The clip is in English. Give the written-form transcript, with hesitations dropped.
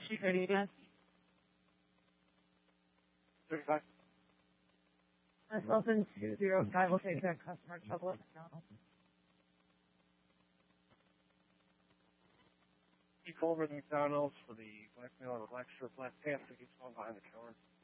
Chief, ready again? 35. Myself and 205 will take that customer trouble at McDonald's. Keep over the McDonald's for the black male or black shirt, black pants that gets on behind the counter.